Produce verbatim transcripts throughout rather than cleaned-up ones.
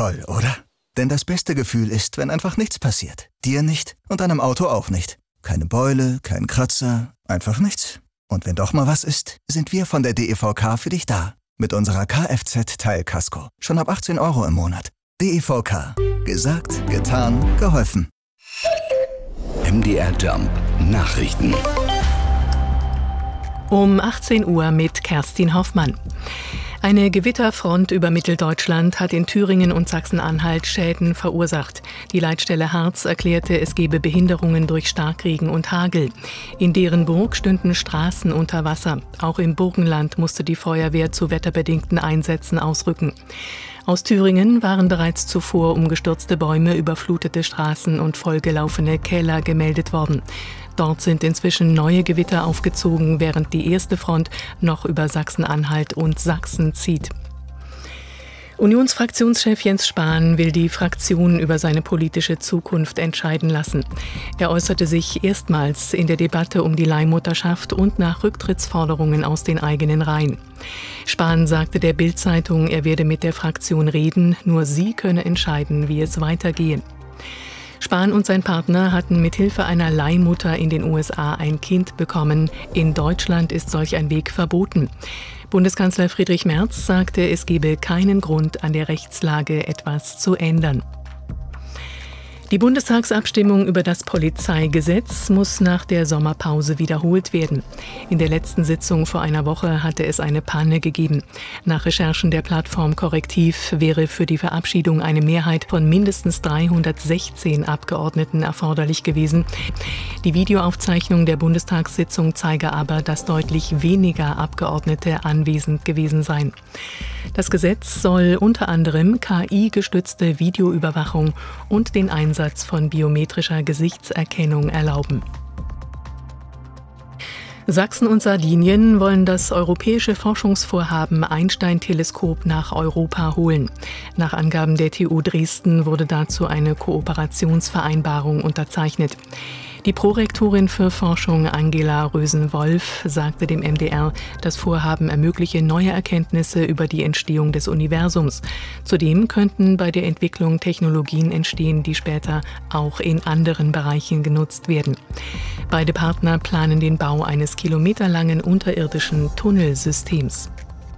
Toll, oder? Denn das beste Gefühl ist, wenn einfach nichts passiert. Dir nicht und deinem Auto auch nicht. Keine Beule, kein Kratzer, einfach nichts. Und wenn doch mal was ist, sind wir von der D E V K für dich da. Mit unserer Kfz-Teilkasko. Schon ab achtzehn Euro im Monat. D E V K. Gesagt, getan, geholfen. M D R Jump Nachrichten. Um achtzehn Uhr mit Kerstin Hoffmann. Eine Gewitterfront über Mitteldeutschland hat in Thüringen und Sachsen-Anhalt Schäden verursacht. Die Leitstelle Harz erklärte, es gebe Behinderungen durch Starkregen und Hagel. In Derenburg stünden Straßen unter Wasser. Auch im Burgenland musste die Feuerwehr zu wetterbedingten Einsätzen ausrücken. Aus Thüringen waren bereits zuvor umgestürzte Bäume, überflutete Straßen und vollgelaufene Keller gemeldet worden. Dort sind inzwischen neue Gewitter aufgezogen, während die erste Front noch über Sachsen-Anhalt und Sachsen zieht. Unionsfraktionschef Jens Spahn will die Fraktion über seine politische Zukunft entscheiden lassen. Er äußerte sich erstmals in der Debatte um die Leihmutterschaft und nach Rücktrittsforderungen aus den eigenen Reihen. Spahn sagte der Bild-Zeitung, er werde mit der Fraktion reden, nur sie könne entscheiden, wie es weitergehe. Spahn und sein Partner hatten mit Hilfe einer Leihmutter in den U S A ein Kind bekommen. In Deutschland ist solch ein Weg verboten. Bundeskanzler Friedrich Merz sagte, es gebe keinen Grund, an der Rechtslage etwas zu ändern. Die Bundestagsabstimmung über das Polizeigesetz muss nach der Sommerpause wiederholt werden. In der letzten Sitzung vor einer Woche hatte es eine Panne gegeben. Nach Recherchen der Plattform Korrektiv wäre für die Verabschiedung eine Mehrheit von mindestens dreihundertsechzehn Abgeordneten erforderlich gewesen. Die Videoaufzeichnung der Bundestagssitzung zeige aber, dass deutlich weniger Abgeordnete anwesend gewesen seien. Das Gesetz soll unter anderem K I-gestützte Videoüberwachung und den Einsatz von biometrischer Gesichtserkennung erlauben. Sachsen und Sardinien wollen das europäische Forschungsvorhaben Einstein-Teleskop nach Europa holen. Nach Angaben der T U Dresden wurde dazu eine Kooperationsvereinbarung unterzeichnet. Die Prorektorin für Forschung Angela Rösen-Wolf sagte dem M D R, das Vorhaben ermögliche neue Erkenntnisse über die Entstehung des Universums. Zudem könnten bei der Entwicklung Technologien entstehen, die später auch in anderen Bereichen genutzt werden. Beide Partner planen den Bau eines kilometerlangen unterirdischen Tunnelsystems.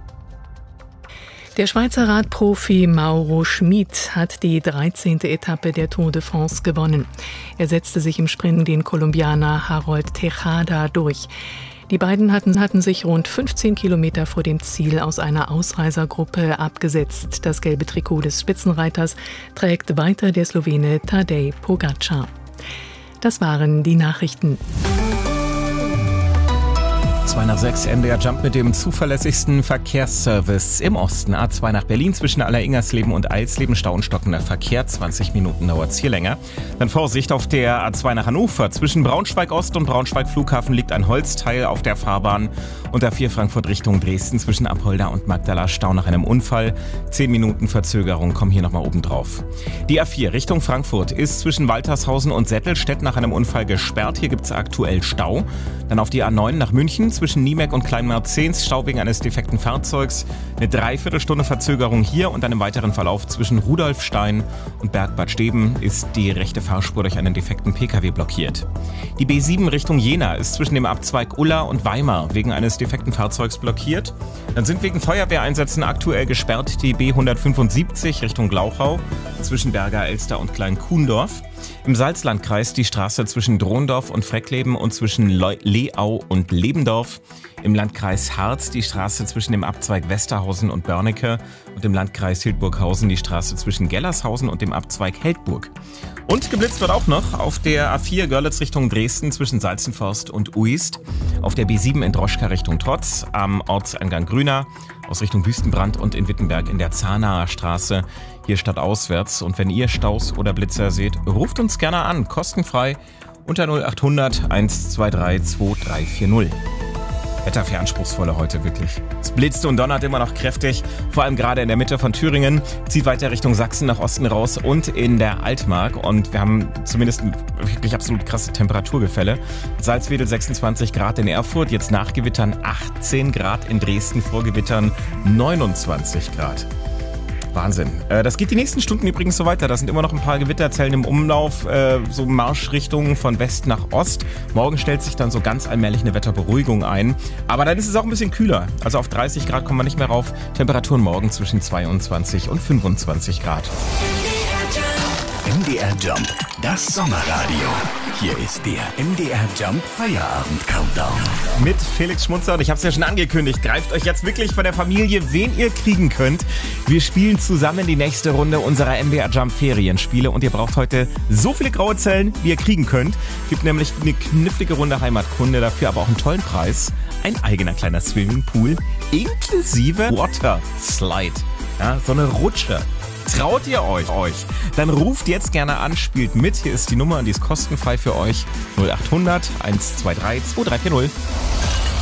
Der Schweizer Radprofi Mauro Schmid hat die dreizehnte Etappe der Tour de France gewonnen. Er setzte sich im Sprint den Kolumbianer Harold Tejada durch. Die beiden hatten, hatten sich rund fünfzehn Kilometer vor dem Ziel aus einer Ausreisergruppe abgesetzt. Das gelbe Trikot des Spitzenreiters trägt weiter der Slowene Tadej Pogačar. Das waren die Nachrichten. zwei nach sechs, M D R Jump mit dem zuverlässigsten Verkehrsservice im Osten. A zwei nach Berlin zwischen Aller-Ingersleben und Eilsleben, Stau und stockender Verkehr. zwanzig Minuten dauert es hier länger. Dann Vorsicht auf der A zwei nach Hannover. Zwischen Braunschweig-Ost und Braunschweig-Flughafen liegt ein Holzteil auf der Fahrbahn. Und A vier Frankfurt Richtung Dresden zwischen Apolda und Magdala, Stau nach einem Unfall. zehn Minuten Verzögerung kommen hier nochmal oben drauf. Die A vier Richtung Frankfurt ist zwischen Waltershausen und Settelstedt nach einem Unfall gesperrt. Hier gibt es aktuell Stau. Dann auf die A neun nach München zwischen Niemeck und Kleinmarzens, Stau wegen eines defekten Fahrzeugs. Eine Dreiviertelstunde Verzögerung hier und dann im weiteren Verlauf zwischen Rudolfstein und Bergbad Steben ist die rechte Fahrspur durch einen defekten Pkw blockiert. Die B sieben Richtung Jena ist zwischen dem Abzweig Ulla und Weimar wegen eines defekten Fahrzeugs blockiert. Dann sind wegen Feuerwehreinsätzen aktuell gesperrt die B hundertfünfundsiebzig Richtung Glauchau zwischen Berger Elster und Klein-Kuhndorf. Im Salzlandkreis die Straße zwischen Drondorf und Freckleben und zwischen Leau und Lebendorf. Im Landkreis Harz die Straße zwischen dem Abzweig Westerhausen und Börnecke und im Landkreis Hildburghausen die Straße zwischen Gellershausen und dem Abzweig Heldburg. Und geblitzt wird auch noch auf der A vier Görlitz Richtung Dresden zwischen Salzenforst und Uist, auf der B sieben in Droschka Richtung Trotz, am Ortseingang Grüner, aus Richtung Wüstenbrand und in Wittenberg in der Zahnaer Straße, hier stadtauswärts. Und wenn ihr Staus oder Blitzer seht, ruft uns gerne an, kostenfrei unter null acht hundert eins zwei drei zwei drei vier null. Wetter für Anspruchsvolle heute, wirklich. Es blitzt und donnert immer noch kräftig, vor allem gerade in der Mitte von Thüringen, zieht weiter Richtung Sachsen nach Osten raus und in der Altmark. Und wir haben zumindest ein wirklich absolut krasse Temperaturgefälle. Salzwedel sechsundzwanzig Grad in Erfurt, jetzt nach Gewittern achtzehn Grad in Dresden, vor Gewittern neunundzwanzig Grad. Wahnsinn. Äh, das geht die nächsten Stunden übrigens so weiter. Da sind immer noch ein paar Gewitterzellen im Umlauf, äh, so Marschrichtungen von West nach Ost. Morgen stellt sich dann so ganz allmählich eine Wetterberuhigung ein. Aber dann ist es auch ein bisschen kühler. Also auf dreißig Grad kommen wir nicht mehr rauf. Temperaturen morgen zwischen zweiundzwanzig und fünfundzwanzig Grad. M D R Jump, das Sommerradio. Hier ist der M D R Jump Feierabend Countdown. Mit Felix Schmunzer und ich habe es ja schon angekündigt. Greift euch jetzt wirklich von der Familie, wen ihr kriegen könnt. Wir spielen zusammen die nächste Runde unserer M D R Jump Ferienspiele und ihr braucht heute so viele graue Zellen, wie ihr kriegen könnt. Gibt nämlich eine knifflige Runde Heimatkunde, dafür aber auch einen tollen Preis. Ein eigener kleiner Swimmingpool inklusive Water Slide. Ja, so eine Rutsche. Traut ihr euch? euch? Dann ruft jetzt gerne an, spielt mit. Hier ist die Nummer und die ist kostenfrei für euch. null acht hundert, eins zwei drei, zwei drei vier null.